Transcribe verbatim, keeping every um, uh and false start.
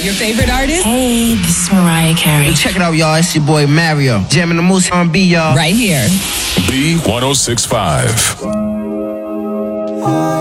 Your favorite artist? Hey, this is Mariah Carey. Yo, check it out, y'all. It's your boy Mario. Jamming the Moose on B, y'all. Right here. B one oh six point five.